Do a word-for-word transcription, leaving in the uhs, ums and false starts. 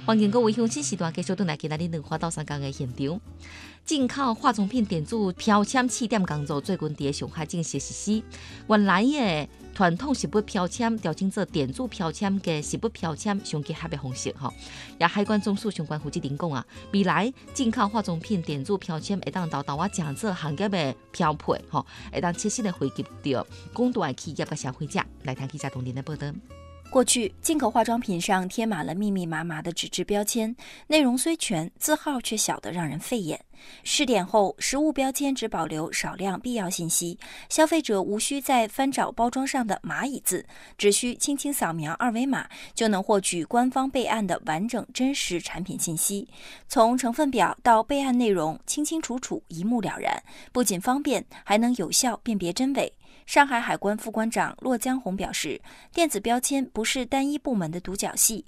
欢迎各位乡亲时段继续回来今日两花到三江的现场。进口化妆品电子标签试点工作最近伫上海正式实施。原来的传统食物标签调整做电子标签嘅食物标签相结合的方式吼。也海关总署相关负责人讲啊，未来进口化妆品电子标签会当豆豆啊正做行业的标配吼，会当切实的惠及到广大企业和消费者。来听记者同林的报道。 过去，进口化妆品上贴满了密密麻麻的纸质标签，内容虽全，字号却小得让人费眼。试点后，实物标签只保留少量必要信息，消费者无需再翻找包装上的蚂蚁字，只需轻轻扫描二维码，就能获取官方备案的完整真实产品信息。从成分表到备案内容，清清楚楚，一目了然，不仅方便，还能有效辨别真伪。上海海关副关长骆江红表示，电子标签不是单一部门的独角戏，